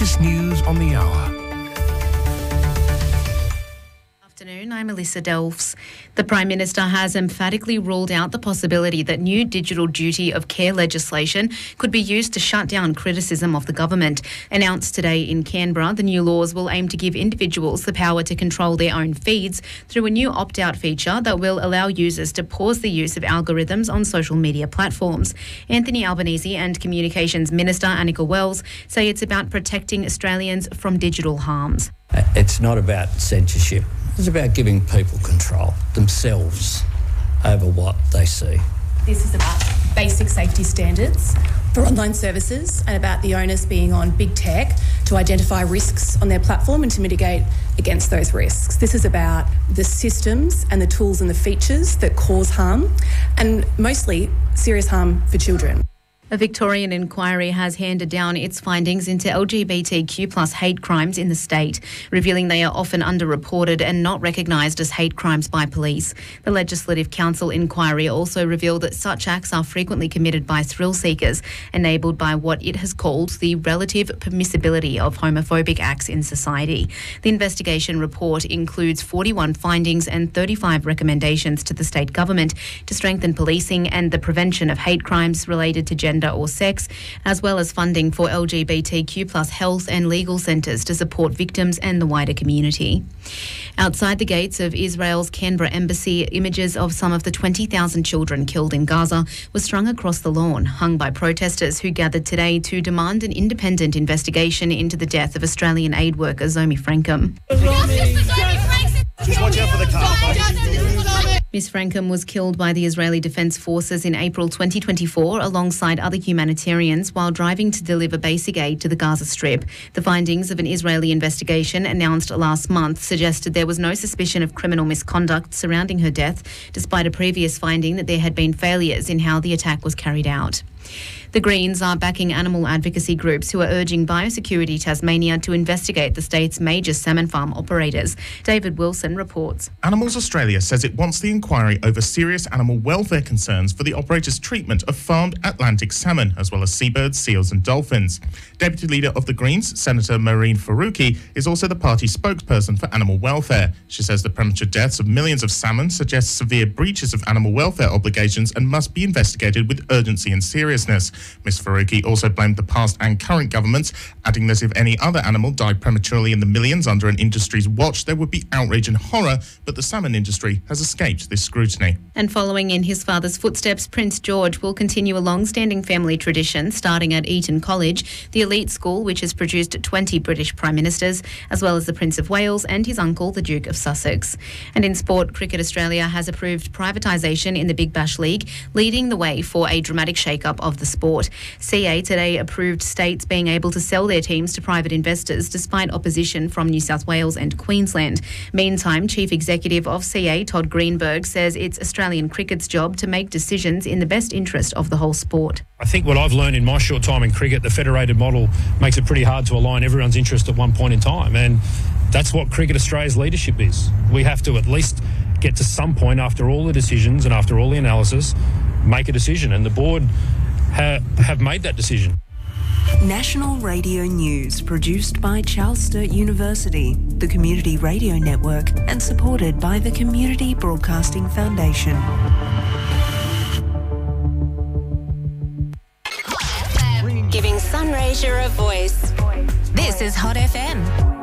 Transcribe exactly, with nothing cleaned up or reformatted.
latest news on the hour. Afternoon, I'm Melissa Delfs. The Prime Minister has emphatically ruled out the possibility that new digital duty of care legislation could be used to shut down criticism of the government. Announced today in Canberra, the new laws will aim to give individuals the power to control their own feeds through a new opt-out feature that will allow users to pause the use of algorithms on social media platforms. Anthony Albanese and Communications Minister Annika Wells say it's about protecting Australians from digital harms. It's not about censorship. It's about giving people control themselves over what they see. This is about basic safety standards for online services and about the onus being on big tech to identify risks on their platform and to mitigate against those risks. This is about the systems and the tools and the features that cause harm, and mostly serious harm for children. A Victorian inquiry has handed down its findings into L G B T Q plus hate crimes in the state, revealing they are often underreported and not recognised as hate crimes by police. The Legislative Council inquiry also revealed that such acts are frequently committed by thrill seekers, enabled by what it has called the relative permissibility of homophobic acts in society. The investigation report includes forty-one findings and thirty-five recommendations to the state government to strengthen policing and the prevention of hate crimes related to gender or sex, as well as funding for L G B T Q plus health and legal centres to support victims and the wider community. Outside the gates of Israel's Canberra embassy, images of some of the twenty thousand children killed in Gaza were strung across the lawn, hung by protesters who gathered today to demand an independent investigation into the death of Australian aid worker Zomi Frankham. Just watch out for the car. Miss Frankham was killed by the Israeli Defence Forces in April twenty twenty-four alongside other humanitarians while driving to deliver basic aid to the Gaza Strip. The findings of an Israeli investigation announced last month suggested there was no suspicion of criminal misconduct surrounding her death, despite a previous finding that there had been failures in how the attack was carried out. The Greens are backing animal advocacy groups who are urging Biosecurity Tasmania to investigate the state's major salmon farm operators. David Wilson reports. Animals Australia says it wants the inquiry over serious animal welfare concerns for the operators' treatment of farmed Atlantic salmon, as well as seabirds, seals and dolphins. Deputy Leader of the Greens, Senator Mehreen Faruqi, is also the party's spokesperson for animal welfare. She says the premature deaths of millions of salmon suggest severe breaches of animal welfare obligations and must be investigated with urgency and seriousness. Miz Faruqi also blamed the past and current governments, adding that if any other animal died prematurely in the millions under an industry's watch, there would be outrage and horror, but the salmon industry has escaped this scrutiny. And following in his father's footsteps, Prince George will continue a long-standing family tradition starting at Eton College, the elite school which has produced twenty British Prime Ministers, as well as the Prince of Wales and his uncle, the Duke of Sussex. And in sport, Cricket Australia has approved privatisation in the Big Bash League, leading the way for a dramatic shake-up of the sport. C A today approved states being able to sell their teams to private investors despite opposition from New South Wales and Queensland. Meantime, Chief Executive of C A, Todd Greenberg, says it's Australian cricket's job to make decisions in the best interest of the whole sport. I think what I've learned in my short time in cricket, the federated model makes it pretty hard to align everyone's interest at one point in time, and that's what Cricket Australia's leadership is. We have to at least get to some point after all the decisions and after all the analysis, make a decision, and the board ha- have made that decision. National Radio News, produced by Charles Sturt University, the Community Radio Network, and supported by the Community Broadcasting Foundation. Giving Sunraysia a voice. This is Hot F M.